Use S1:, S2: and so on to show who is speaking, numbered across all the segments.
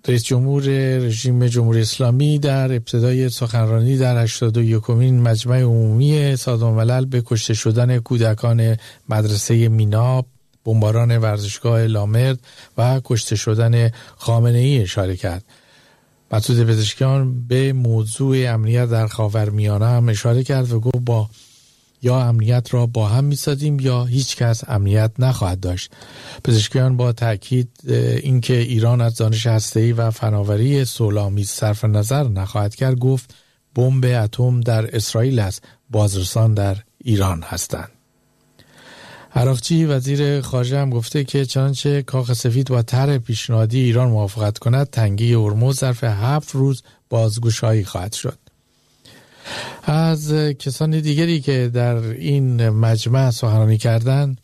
S1: رئیس جمهور رژیم جمهوری اسلامی در ابتدای سخنرانی در 81مین مجمع عمومی سازمان ملل به کشته شدن کودکان مدرسه مینا، بمباران ورزشگاه لامرد و کشته شدن خامنه‌ای اشاره کرد. مسعود پزشکیان به موضوع امنیت در خاورمیانه هم اشاره کرد و گفت یا امنیت را با هم می‌سازیم یا هیچ کس امنیت نخواهد داشت. پزشکیان با تاکید اینکه ایران از دانش هسته‌ای و فناوری صلح‌آمیز صرف نظر نخواهد کرد، گفت بمب اتم در اسرائیل است، بازرسان در ایران هستند. عراقچی وزیر خارجه هم گفته که چنانچه کاخ سفید با طرح پیشنهادی ایران موافقت کند، تنگی هرمز ظرف 7 روز بازگشایی خواهد شد. از کسان دیگری که در این مجمع سخنرانی کردند،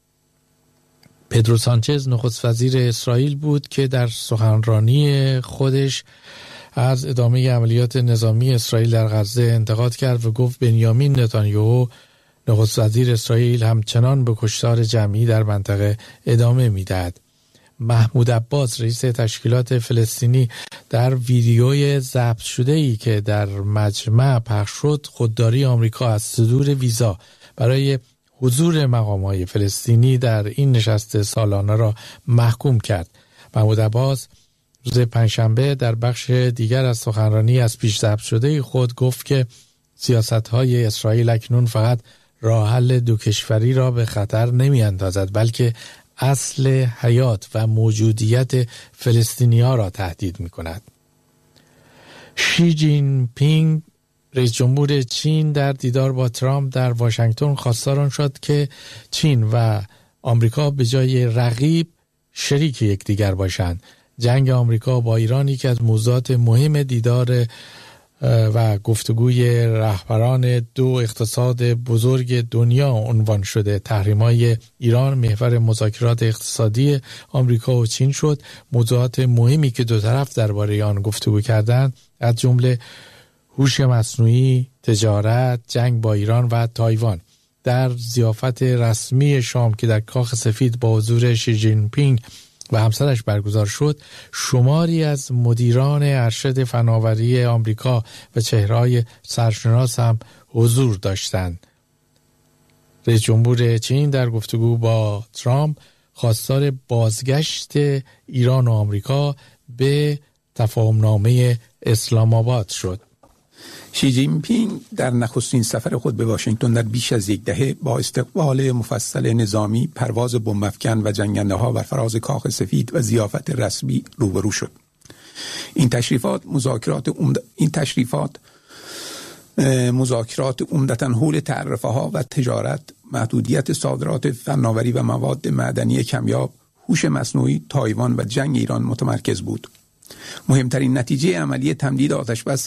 S1: پدرو سانچز نخست وزیر اسرائیل بود که در سخنرانی خودش از ادامه عملیات نظامی اسرائیل در غزه انتقاد کرد و گفت بنیامین نتانیاهو نخست وزیر اسرائیل همچنان به کشتار جمعی در منطقه ادامه می‌دهد. محمود عباس رئیس تشکیلات فلسطینی در ویدیوی ضبط شده‌ای که در مجمع پخش شد، خودداری آمریکا از صدور ویزا برای حضور مقام‌های فلسطینی در این نشست سالانه را محکوم کرد. محمود عباس روز پنجشنبه در بخش دیگر از سخنرانی از پیش ضبط شده خود گفت که سیاست‌های اسرائیل اکنون فقط راه حل دو کشوری را به خطر نمی‌اندازد، بلکه اصل حیات و موجودیت فلسطینی‌ها را تهدید می‌کند. شی جین پینگ رئیس جمهور چین در دیدار با ترامپ در واشنگتن خواستار آن شد که چین و آمریکا به جای رقیب شریک یکدیگر باشند. جنگ آمریکا با ایران یکی از موضوعات مهم دیدار و گفتگوی رهبران دو اقتصاد بزرگ دنیا عنوان شده. تحریم‌های ایران محور مذاکرات اقتصادی آمریکا و چین شد. موضوعات مهمی که دو طرف درباره آن گفتگو کردند از جمله هوش مصنوعی، تجارت، جنگ با ایران و تایوان. در ضیافت رسمی شام که در کاخ سفید با حضور شی جین پینگ و همسرش برگزار شد، شماری از مدیران ارشد فناوری آمریکا و چهره‌های سرشناس هم حضور داشتند. رئیس جمهور چین در گفتگو با ترامپ خواستار بازگشت ایران و آمریکا به تفاهمنامه اسلام آباد شد.
S2: شی جین پینگ در نخستین سفر خود به واشنگتن در بیش از یک دهه با استقبال مفصل نظامی، پرواز بمب‌افکن و جنگنده‌ها بر فراز کاخ سفید و ضیافت رسمی روبرو شد. این مذاکرات عمدتاً حول تعرفه‌ها و تجارت، محدودیت صادرات فناوری و مواد معدنی کمیاب، هوش مصنوعی، تایوان و جنگ ایران متمرکز بود. مهمترین نتیجه عملی تمدید آتشبس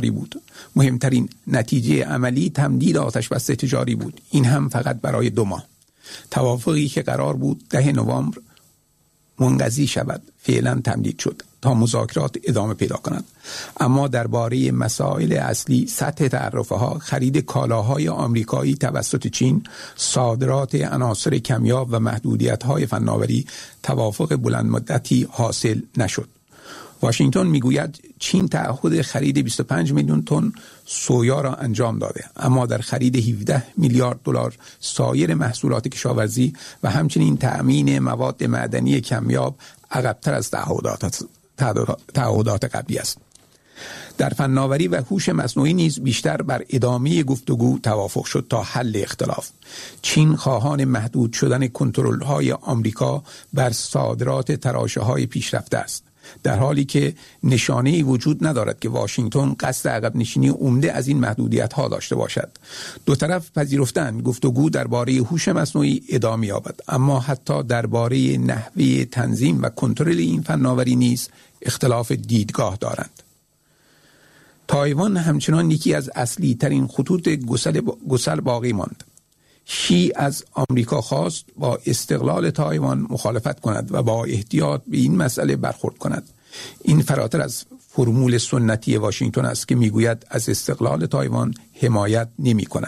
S2: تجاری بود. این هم فقط برای 2 ماه. توافقی که قرار بود 10 نوامبر منقضی شود فعلا تمدید شد تا مذاکرات ادامه پیدا کنند. اما درباره مسائل اصلی، سطح تعرفه‌ها، خرید کالاهای آمریکایی توسط چین، صادرات عناصر کمیاب و محدودیت‌های فناوری توافق بلند مدتی حاصل نشد. واشنگتن میگوید چین تعهد خرید 25 میلیون تن سویا را انجام داده، اما در خرید 17 میلیارد دلار سایر محصولات کشاورزی و همچنین تأمین مواد معدنی کمیاب عقب‌تر از تعهدات قبلی است. در فناوری و هوش مصنوعی نیز بیشتر بر ادامه گفتگو توافق شد تا حل اختلاف. چین خواهان محدود شدن کنترل‌های آمریکا بر صادرات تراشه‌های پیشرفته است، در حالی که نشانه‌ای وجود ندارد که واشنگتن قصد عقب نشینی عمده از این محدودیت‌ها داشته باشد. دو طرف پذیرفتند گفتگو درباره هوش مصنوعی ادامه یابد، اما حتی درباره نحوه تنظیم و کنترل این فناوری نیز اختلاف دیدگاه دارند. تایوان همچنان یکی از اصلی ترین خطوط گسل باقی ماند. شی از آمریکا خواست با استقلال تایوان مخالفت کند و با احتیاط به این مسئله برخورد کند. این فراتر از فرمول سنتی واشنگتن است که میگوید از استقلال تایوان حمایت نمی کند.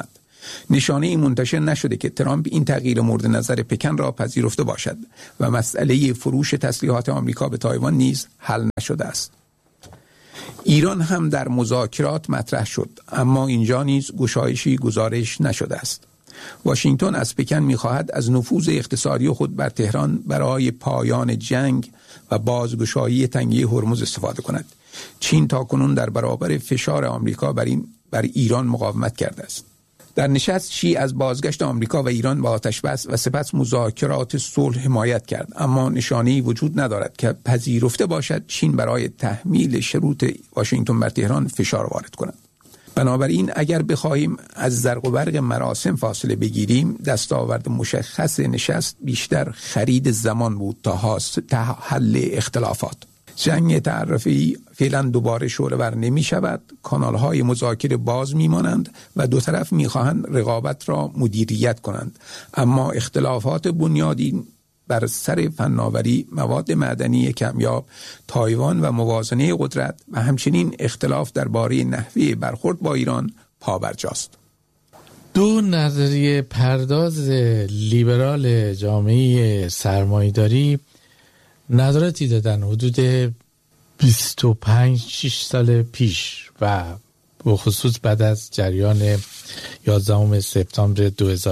S2: نشانه منتشر نشده که ترامپ این تغییر مورد نظر پکن را پذیرفته باشد و مسئله فروش تسلیحات آمریکا به تایوان نیز حل نشده است. ایران هم در مذاکرات مطرح شد، اما اینجا نیز گشایشی گزارش نشده است. واشنگتن از پکن می‌خواهد از نفوذ اقتصادی خود بر تهران برای پایان جنگ و بازگشایی تنگه هرمز استفاده کند. چین تاکنون در برابر فشار آمریکا بر ایران مقاومت کرده است. در نشست شی از بازگشت آمریکا و ایران به آتش‌بس و سپس مذاکرات صلح حمایت کرد، اما نشانه‌ای وجود ندارد که پذیرفته باشد چین برای تحمیل شروط واشنگتن بر تهران فشار وارد کند. بنابراین اگر بخواهیم از زرق و برق مراسم فاصله بگیریم، دستاورد مشخص نشست بیشتر خرید زمان بود تا حل اختلافات. جنگ تعرفی فعلا دوباره شعله‌ور نمی شود، کانال‌های مذاکره باز می‌مانند و دو طرف می‌خواهند رقابت را مدیریت کنند، اما اختلافات بنیادین بر سر فناوری، مواد معدنی کمیاب، تایوان و موازنه قدرت و همچنین اختلاف درباره نحوه برخورد با ایران پابرجاست.
S1: دو نظریه پرداز لیبرال جامعه سرمایه‌داری نظراتی دادن حدود 25-6 سال پیش و به خصوص بعد از جریان 11 سپتامبر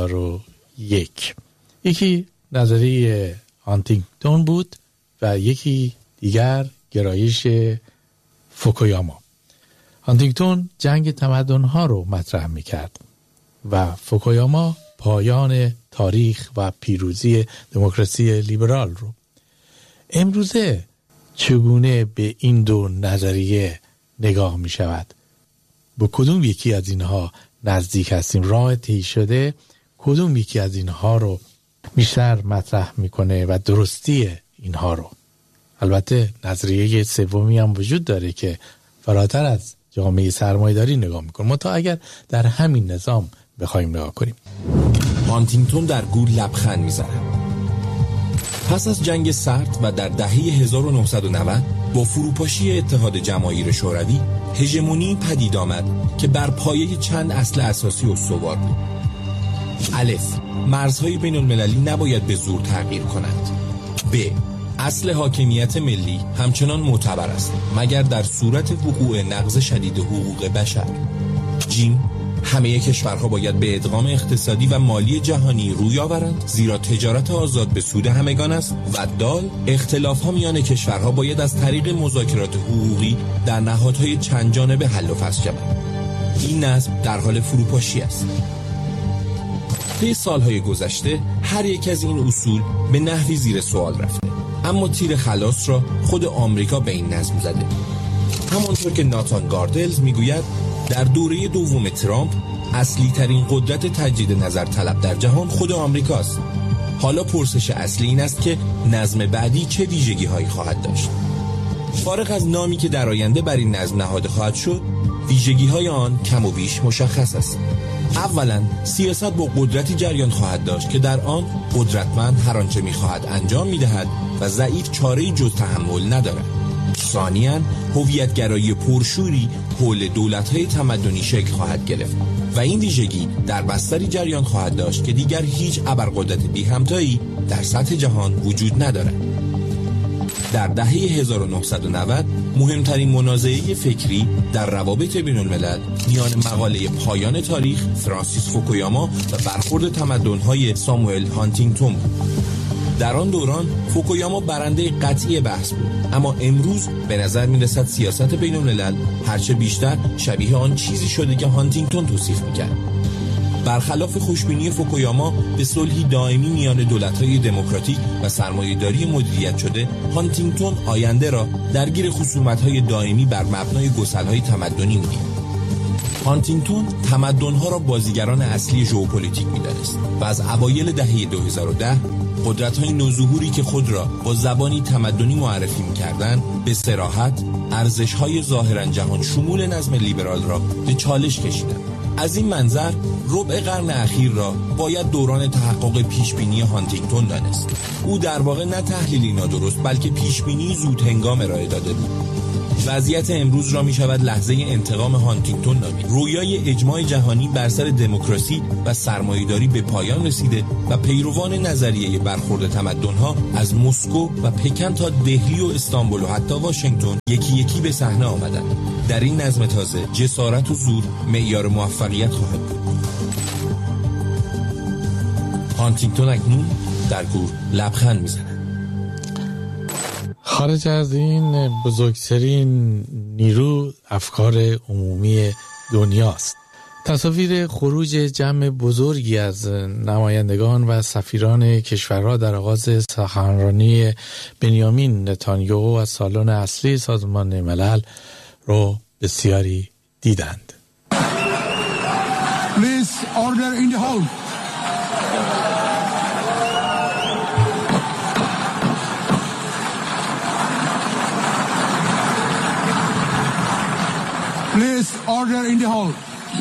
S1: 2001. یکی نظریه هانتینگتون بود و یکی دیگر گرایش فوکویاما. هانتینگتون جنگ تمدن‌ها رو مطرح می‌کرد و فوکویاما پایان تاریخ و پیروزی دموکراسی لیبرال رو. امروزه چگونه به این دو نظریه نگاه می شود؟ به کدوم یکی از اینها نزدیک هستیم؟ راه طی شده کدوم یکی از اینها رو بیشتر مطرح میکنه و درستی اینها رو؟ البته نظریه سومی هم وجود داره که فراتر از جامعه سرمایه‌داری نگاه میکنه. ما تا اگر در همین نظام بخوایم نگاه کنیم.
S3: هانتینگتون در گور لبخند میزنه. پس از جنگ سرد و در دهه 1990 با فروپاشی اتحاد جماهیر شوروی هژمونی پدید آمد که بر پایه چند اصل اساسی استوار بود. الف، مرزهای بین المللی نباید به زور تغییر کنند. ب، اصل حاکمیت ملی همچنان معتبر است مگر در صورت وقوع نقض شدید حقوق بشر. جیم، همه کشورها باید به ادغام اقتصادی و مالی جهانی روی آورند زیرا تجارت آزاد به سود همگان است. و دال، اختلاف‌ها میان کشورها باید از طریق مذاکرات حقوقی در نهادهای چند جانبه حل و فصل شود. این نظم در حال فروپاشی است. طی سالهای گذشته هر یک از این اصول به نحوی زیر سوال رفته، اما تیر خلاص را خود آمریکا به این نظم زده. همانطور که ناتان گاردلز میگوید در دوره دوم ترامپ اصلی ترین قدرت تجدید نظر طلب در جهان خود آمریکاست. حالا پرسش اصلی این است که نظم بعدی چه ویژگی هایی خواهد داشت. فارغ از نامی که در آینده بر این نظم نهاده خواهد شد، ویژگی های آن کم و بیش مشخص است. اولا، سیاست با قدرتی جریان خواهد داشت که در آن قدرتمند هر آنچه می‌خواهد انجام می‌دهد و ضعیف چاره‌ای جز تحمل ندارد. ثانیاً، هویت‌گرایی پرشوری حول دولت‌های تمدنی شکل خواهد گرفت و این ویژگی در بستری جریان خواهد داشت که دیگر هیچ ابرقدرت بی همتایی در سطح جهان وجود ندارد. در دهه 1990 مهمترین منازعه فکری در روابط بین الملل میان مقاله پایان تاریخ فرانسیس فوکویاما و برخورد تمدن‌های ساموئل هانتینگتون بود. در آن دوران فوکویاما برنده قطعی بحث بود، اما امروز به نظر می‌رسد سیاست بین الملل هرچه بیشتر شبیه آن چیزی شده که هانتینگتون توصیف می‌کرد. برخلاف خوشبینی فوکویاما به صلحی دائمی میان دولت‌های دموکراتیک و سرمایه‌داری مدیریت شده، هانتینگتون آینده را درگیر خصومت‌های دائمی بر مبنای گسل‌های تمدنی می‌دید. هانتینگتون تمدن‌ها را بازیگران اصلی ژئوپلیتیک می‌دانست و از اوایل دهه 2010 قدرت‌های نوظهوری که خود را با زبانی تمدنی معرفی می‌کردند به صراحت ارزش‌های ظاهراً جهان شمول نظم لیبرال را به چالش کشیدند. از این منظر ربع قرن اخیر را باید دوران تحقق پیشبینی هانتینگتون دانست. او در واقع نه تحلیلی نادرست بلکه پیشبینی زود هنگام ارائه داده بود. وضعیت امروز را می شود لحظه انتقام هانتینگتون نامید. رویای اجماع جهانی بر سر دموکراسی و سرمایه‌داری به پایان رسیده و پیروان نظریه برخورد تمدن‌ها از مسکو و پکن تا دهلی و استانبول و حتی واشنگتن یکی یکی به صحنه آمدند. در این نظم تازه جسارت و زور معیار موفقیت خواهد بود. هانتینگتون اکنون در گور لبخند میزند.
S1: خارج از این بزرگترین نیرو افکار عمومی دنیاست. تصاویر خروج جمع بزرگی از نمایندگان و سفیران کشورها در آغاز سخنرانی بنیامین نتانیاهو از سالن اصلی سازمان ملل رو بسیاری دیدند.
S4: Please order in the hall. Please order in the hall.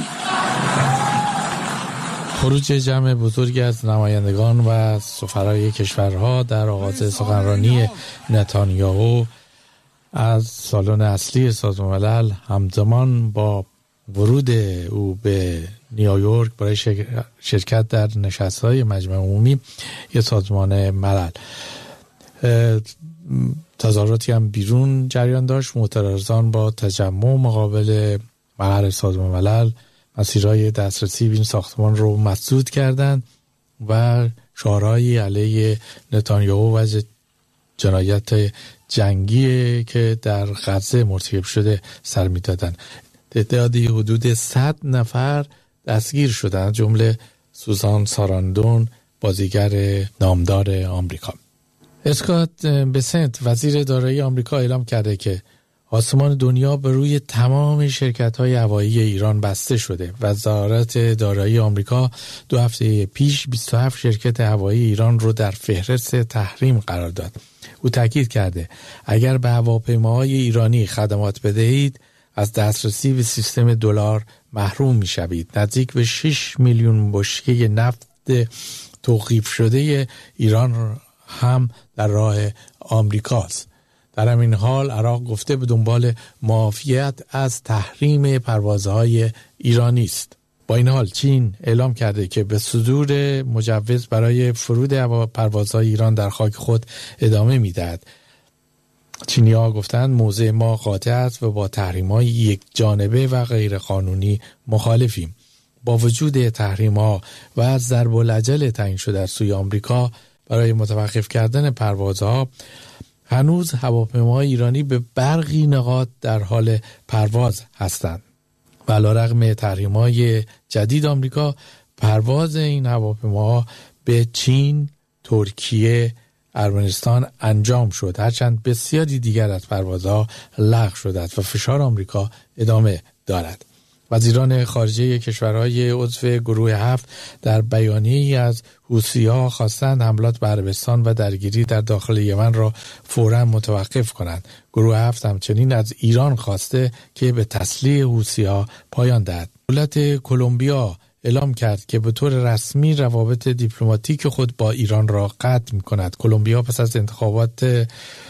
S1: خروج جمع بزرگی از نمایندگان و سفرای کشورها در آغاز سخنرانی نتانیاهو از سالن اصلی سازمان ملل همزمان با ورود او به نیویورک برای شرکت در نشست‌های مجمع عمومی سازمان ملل. تظاهراتی هم بیرون جریان داشت. معترضان با تجمع مقابل مقر سازمان ملل مسیرهای دسترسی به این ساختمان رو مسدود کردند و شعارهایی علیه نتانیاهو و جنایت جنگی که در غزه مرتکب شده سر می‌دادند. تعدادی حدود 100 نفر دستگیر شدند، جمله سوزان ساراندون، بازیگر نامدار آمریکا. اسکات بسنت وزیر دارایی آمریکا اعلام کرده که آسمان دنیا به روی تمام شرکت‌های هوایی ایران بسته شده. وزارت دارایی آمریکا 2 هفته پیش 27 شرکت هوایی ایران رو در فهرست تحریم قرار داد. او تاکید کرده اگر به هواپیماهای ایرانی خدمات بدهید از دسترسی به سیستم دلار محروم می‌شوید. نزدیک به 6 میلیون بشکه نفت توقیف شده ایران هم در راه آمریکاست. در همین حال عراق گفته به دنبال معافیت از تحریم پروازهای ایرانی است. با این حال چین اعلام کرده که به صدور مجوز برای فرود پروازهای ایران در خاک خود ادامه می‌دهد. چینی‌ها گفتند موضع ما قاطع است و با تحریم‌های یک جانبه و غیر قانونی مخالفیم. با وجود تحریم‌ها و از ضرب العجل تعیین شده از سوی آمریکا برای متوقف کردن پروازها، هنوز هواپیماهای ایرانی به برخی نقاط در حال پرواز هستند. و علیرغم تحریم‌های جدید آمریکا، پرواز این هواپیماها به چین، ترکیه، ارمنستان انجام شد، هرچند بسیاری دیگر از پروازها لغو شده است و فشار آمریکا ادامه دارد. وزیران خارجه کشورهای عضو گروه 7 در بیانیه‌ای از حوثی‌ها خواستند حملات به عربستان و درگیری در داخل یمن را فوراً متوقف کنند. گروه 7 همچنین از ایران خواسته که به تسلیح حوثی‌ها پایان دهد. دولت کلمبیا اعلام کرد که به طور رسمی روابط دیپلماتیک خود با ایران را قطع می‌کند. کلمبیا پس از انتخابات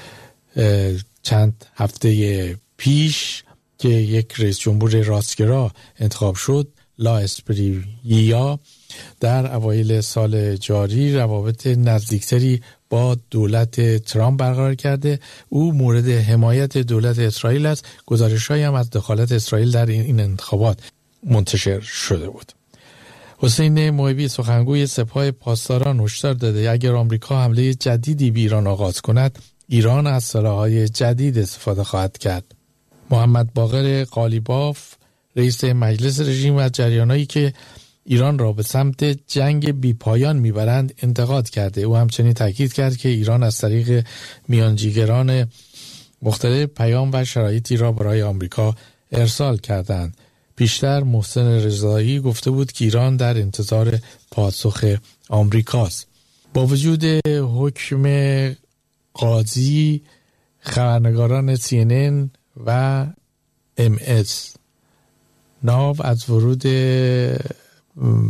S1: چند هفته پیش که یک رئیس جمهور راستگرا انتخاب شد، لا اسپریا، در اوایل سال جاری روابط نزدیکتری با دولت ترامپ برقرار کرده. او مورد حمایت دولت اسرائیل است. گزارش‌هایی هم از دخالت اسرائیل در این انتخابات منتشر شده بود. حسین محبی سخنگوی سپاه پاسداران هشدار داده اگر آمریکا حمله جدیدی به ایران آغاز کند، ایران از سلاح‌های جدید استفاده خواهد کرد. محمد باقر قالیباف رئیس مجلس رژیم از جریانایی که ایران را به سمت جنگ بی‌پایان میبرند انتقاد کرده. او همچنین تاکید کرد که ایران از طریق میانجیگران مختلف پیام و شرایطی را برای آمریکا ارسال کردند. پیشتر محسن رضایی گفته بود که ایران در انتظار پاسخ آمریکاست. با وجود حکم قاضی، خبرنگاران CNN و MS ناو از ورود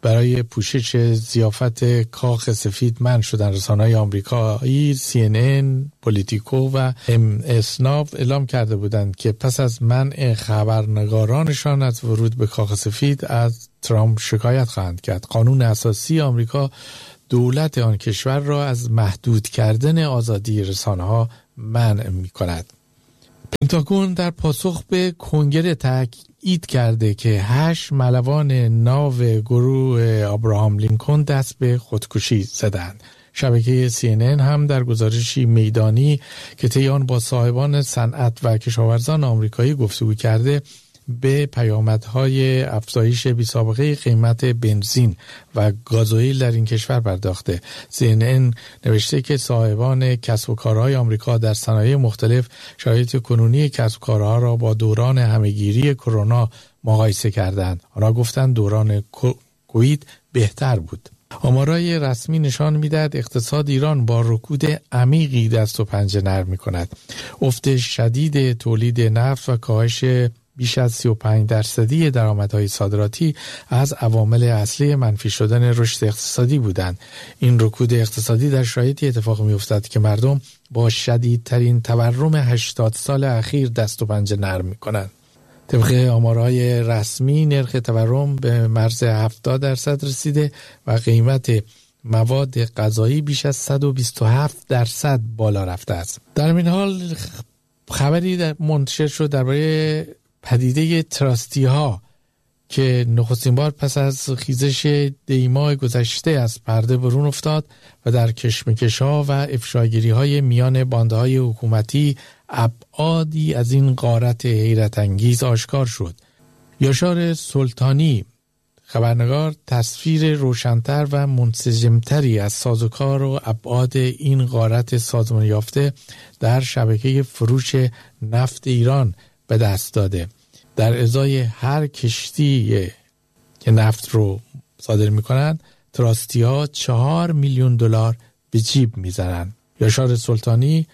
S1: برای پوشش ضیافت کاخ سفید منع شدن. رسانه‌های آمریکایی CNN، پولیتیکو و اسناف اعلام کرده بودند که پس از منع خبرنگارانشان از ورود به کاخ سفید از ترامپ شکایت خواهند کرد. قانون اساسی آمریکا دولت آن کشور را از محدود کردن آزادی رسانه‌ها منع می‌کند. پنتاگون در پاسخ به کنگره تأکید کرده که 8 ملوان ناو گروه ابراهام لینکلن دست به خودکشی زدند. شبکه CNN هم در گزارشی میدانی که طی آن با صاحبان صنعت و کشاورزان آمریکایی گفتگو کرده به پیامدهای افزایش بی‌سابقه قیمت بنزین و گازوئیل در این کشور پرداخته. CNN نوشته که صاحبان کسب و کارهای آمریکا در صنایع مختلف شرایط کنونی کسب و کارها را با دوران همهگیری کرونا مقایسه کردند. آنها گفتند دوران کووید بهتر بود. آمارهای رسمی نشان می‌دهد اقتصاد ایران با رکود عمیقی دست و پنجه نرم می‌کند. افت شدید تولید نفت و کاهش بیش از 35% درآمدهای صادراتی از عوامل اصلی منفی شدن رشد اقتصادی بودند. این رکود اقتصادی در شرایطی اتفاق می‌افتد که مردم با شدیدترین تورم 80 سال اخیر دست و پنجه نرم می‌کنند. طبق آمارهای رسمی نرخ تورم به مرز 70% رسیده و قیمت مواد غذایی بیش از 127% بالا رفته است. در این حال خبری منتشر شد درباره پدیده تراستی ها که نخستین بار پس از خیزش دیماه گذشته از پرده برون افتاد و در کشمکش ها و افشاگیری های میان بانده های حکومتی ابعادی از این غارت حیرت انگیز آشکار شد. یاشار سلطانی خبرنگار تصویر روشن‌تر و منسجمتری از سازوکار و ابعاد این غارت سازمان یافته در شبکه فروش نفت ایران به دست داده. در ازای هر کشتی که نفت رو صادر می‌کنند تراستی ها 4 میلیون دلار به جیب می‌زنند. یاشار سلطانی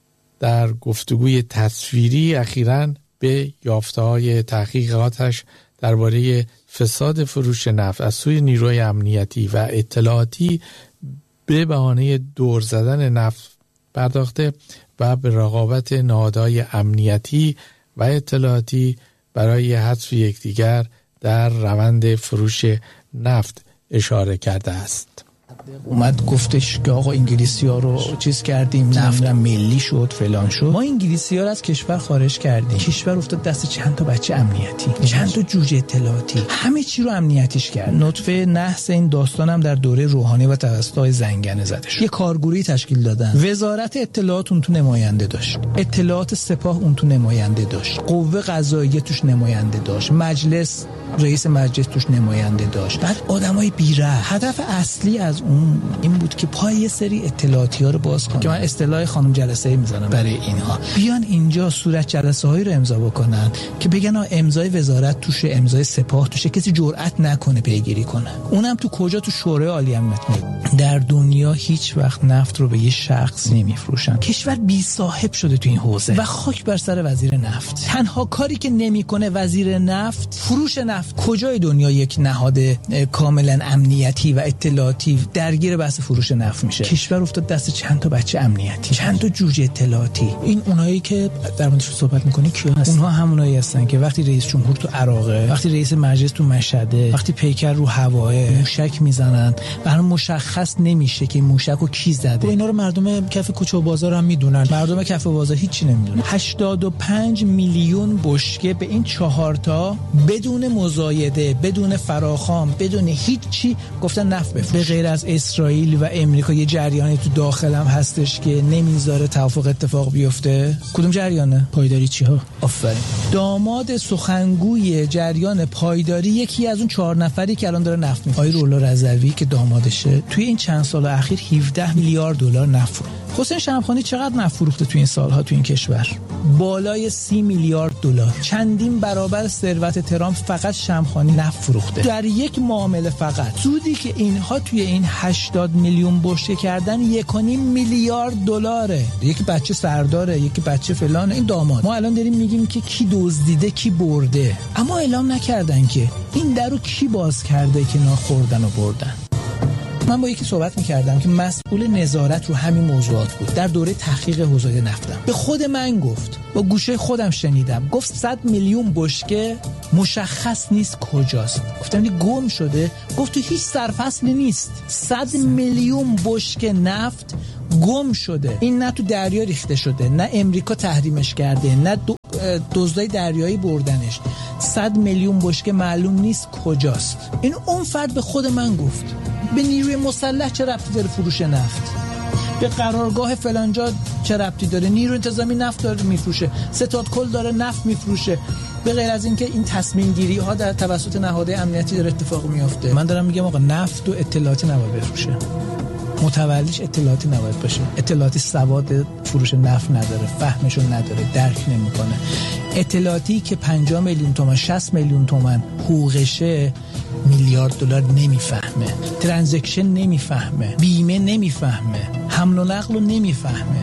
S1: در گفتگوی تصویری اخیراً به یافته‌های تحقیقاتش درباره فساد فروش نفت از سوی نیروی امنیتی و اطلاعاتی به بهانه دور زدن نفت پرداخته و به رقابت نهادهای امنیتی و اطلاعاتی برای حذف یکدیگر در روند فروش نفت اشاره کرده است.
S5: اومد گفتش که آقا انگلیسی‌ها رو چیز کردیم، نفت ملی شد فلان شد. ما انگلیسی‌ها رو از کشور خارج کردیم. کشور افتاد دست چند تا بچه امنیتی، چند تا جوجه اطلاعاتی، همه چی رو امنیتیش کرد. نطفه نحس این داستانم در دوره روحانی و توسط آقای زنگنه زده شد. یه کارگروهی تشکیل دادن. وزارت اطلاعات اون تو نماینده داشت. اطلاعات سپاه اون تو نماینده داشت. قوه قضاییه توش نماینده داشت. مجلس، رئیس مجلس توش نماینده داشت. بعد آدمای بی‌رحم. هدف اصلی از اون این بود که پای یه سری اطلاعاتی رو باز کنن که من اصطلاح خانم جلسه‌ای میزنم برای اینها، بیان اینجا صورت جلسه‌هایی رو امضا بکنن که بگن امضای وزارت توشه، امضای سپاه توشه، کسی جرئت نکنه پیگیری کنه. اونم تو کجا؟ تو شورای عالی امنیت. در دنیا هیچ وقت نفت رو به یه شخص نمیفروشن. کشور بی صاحب شده تو این حوزه و خاک بر سر وزیر نفت. تنها کاری که نمیکنه وزیر نفت فروش نفت. کجای دنیا یک نهاد کاملا امنیتی و اطلاعاتی درگیر بحث فروش نفت میشه؟ کشور افتاد دست چند تا بچه امنیتی، چند تا جوجه اطلاعاتی. این اونایی که در موردش صحبت میکنی کیا هستن؟ اونها همونایی هستن که وقتی رئیس جمهور تو عراقه، وقتی رئیس مجلس تو مشهده، وقتی پیکر رو هواه موشک میزنن برای مشخص نمیشه که موشک رو کی زده. و اینا رو مردم کف کوچه و بازار هم میدونن. مردم کف بازار هیچی نمیدونن. 85 میلیون بشکه به این 4 تا بدون مزایده، بدون فراخوان، بدون هیچی گفتن نفت بفروش. به غیر از اسرائیل و امریکا یه جریانی تو داخلم هستش که نمیذاره توافق اتفاق بیفته. کدوم جریانه؟ پایداری چیها؟ آفرین. داماد سخنگوی جریان پایداری یکی از اون 4 نفری که الان داره نفت می‌فروشه. آقای رولا رضوی که دامادشه توی این چند سال اخیر 17 میلیارد دلار نفت. حسین شمخانی چقدر نفت فروخته تو این سالها تو این کشور؟ بالای 30 میلیارد دلار. چندین برابر ثروت ترامپ فقط شمخانی نفت فروخته. در یک معامله فقط سودی که اینها توی این 80 میلیون بشکه کردن 1.5 میلیارد دلاره. یکی بچه سرداره، یکی بچه فلان، این داماد. ما الان داریم میگیم که کی دزدیده کی برده، اما اعلام نکردن که این درو کی باز کرده که اینا خوردن و بردن. من با یکی صحبت می‌کردم که مسئول نظارت رو همین موضوعات بود در دوره تحقیق حوزه نفتم. به خود من گفت، با گوشه خودم شنیدم، گفت 100 میلیون بشکه مشخص نیست کجاست. گفتم این گم شده؟ گفت تو هیچ سرفصلی نیست. 100 میلیون بشکه نفت گم شده. این نه تو دریا ریخته شده، نه امریکا تحریمش کرده، نه دزدای دریایی بردنش. 100 میلیون بشکه معلوم نیست کجاست. این اون فرد به خود من گفت. به نیروی مسلح چه ربطی داره فروش نفت؟ به قرارگاه فلانجا چه ربطی داره؟ نیروی انتظامی نفت داره میفروشه، ستاد کل داره نفت میفروشه. به غیر از اینکه این تصمیم گیری ها در توسط نهادهای امنیتی داره اتفاق میفته. من دارم میگم آقا نفت و اطلاعاتی نباید بفروشه، متولیش اطلاعاتی نباید باشه. اطلاعاتی سواد فروش نفت نداره، فهمشو نداره، درک نمیکنه. اطلاعاتی که 50 میلیون تومان 60 میلیون تومان حقوقشه میلیارد دلار نمیفهمه، ترانزکشن نمیفهمه، بیمه نمیفهمه، حمل و نقل رو نمیفهمه.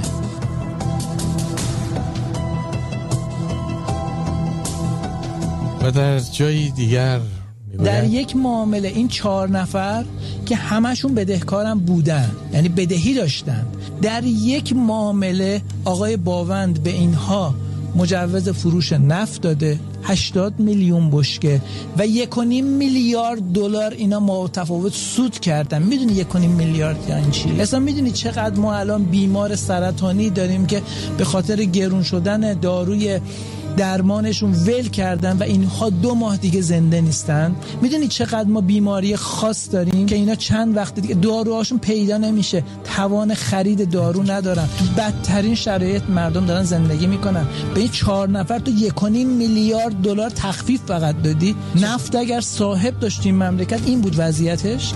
S1: و در جای دیگر
S5: در یک معامله این 4 نفر که همشون بدهکارم بودن، یعنی بدهی داشتن، در یک معامله آقای باوند به اینها مجوز فروش نفت داده 80 میلیون بشکه و 1.5 میلیارد دلار اینا متفاوت سود کردن. میدونی 1.5 میلیارد یعنی چی؟ اصلا میدونی چقدر ما الان بیمار سرطانی داریم که به خاطر گرون شدن داروی درمانشون ول کردن و اینها 2 ماه دیگه زنده نیستن؟ میدونی چقدر ما بیماری خاص داریم که اینا چند وقت دیگه داروهاشون پیدا نمیشه، توان خرید دارو ندارن، تو بدترین شرایط مردم دارن زندگی میکنن. به این 4 نفر تو 1.5 میلیارد دلار تخفیف فقط دادی. نفت اگر صاحب داشت این مملکت این بود وضعیتش.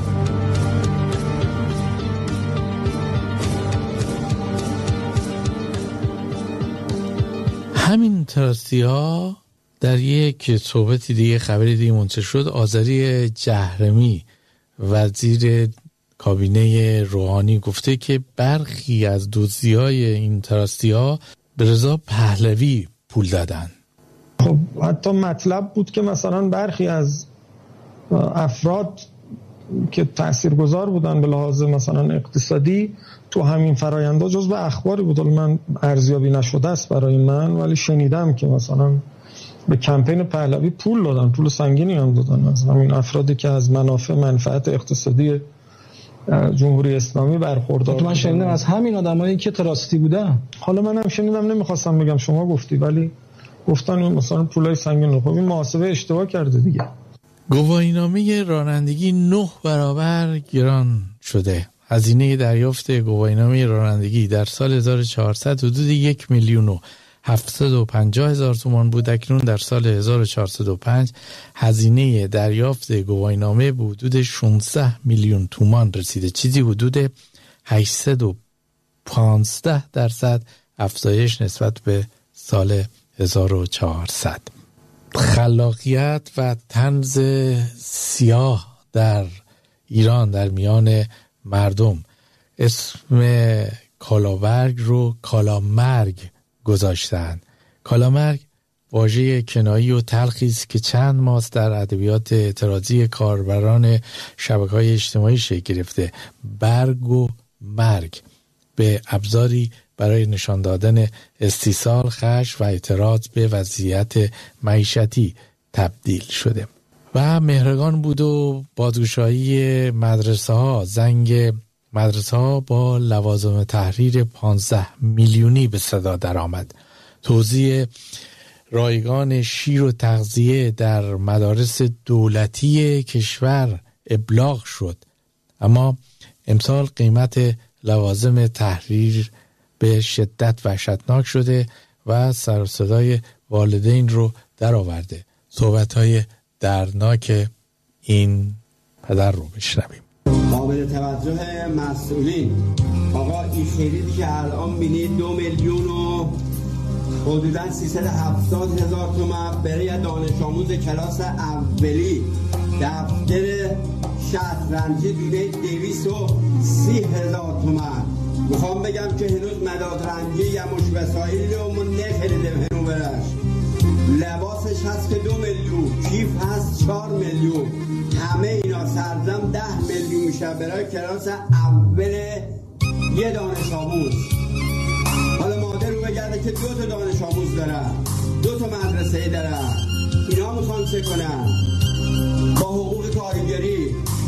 S1: همین تراستی ها در یک صحبتی دیگه خبری دیگه منتشر شد. آذری جهرمی وزیر کابینه روحانی گفته که برخی از دزدی‌های این تراستی ها به رضا پهلوی پول دادن.
S6: خب حتی مطلب بود که مثلا برخی از افراد که تاثیرگذار بودن به لحاظ مثلا اقتصادی تو همین فراینده جزو اخباری بود. من ارزیابی نشده است برای من، ولی شنیدم که مثلا به کمپین پهلوی پول دادن، پول سنگینی هم دادن از همین افرادی که از منفعت اقتصادی جمهوری اسلامی برخوردار.
S7: من شنیدم از همین آدمایی که تراستی بودن.
S6: حالا منم شنیدم، نمیخواستم بگم شما گفتی، ولی گفتن مثلا پولای سنگین. خب این محاسبه اشتباه کرده دیگه.
S1: گواهینامه رانندگی 9 برابر گران شده. هزینه دریافت گواهینامه رانندگی در سال 1400 حدود 1,750,000 تومان بود. اکنون در سال 1405 هزینه دریافت گواهینامه به حدود 16 میلیون تومان رسیده، چیزی حدود 815% افزایش نسبت به سال 1400. خلاقیت و طنز سیاه در ایران در میان مردم اسم کالابرگ رو کالامرگ گذاشتن. کالامرگ واژه کنایی و تلخی است که چند ماه در ادبیات اعتراضی کاربران شبکه‌های اجتماعی شکل گرفته. برگ و مرگ به ابزاری برای نشان دادن استیصال، خشم و اعتراض به وضعیت معیشتی تبدیل شده. و مهرگان بود و بازگشایی مدرسه ها. زنگ مدرسه ها با لوازم تحریر 15 میلیونی به صدا در آمد. توزیع رایگان شیر و تغذیه در مدارس دولتی کشور ابلاغ شد، اما امسال قیمت لوازم تحریر به شدت وحشتناک شده و سر و صدای والدین رو در آورده. صحبت‌های دردناک این پدر رو بشنویم.
S8: قابل توجه مسئولین آقا این خریدی که الان بینید 2 میلیون و حدوداً 370,000 تومان برای دانش آموز کلاس اولی. دفتر شطرنجی دونه 230,000 تومان. میخوام بگم که هنوز مداد رنجی یه مش وسایلی رو من نخریدم هنو برش. لباسش هست که 2 میلیون، کیف هست 4 میلیون، همه اینا سرزم 10 میلیون میشه برای کلاس اول یه دانش آموز. حالا مادر رو بگرده که 2 تا دانش آموز داره، 2 تا مدرسه داره، اینا میخوان چه کنن؟ با حقوق کارگری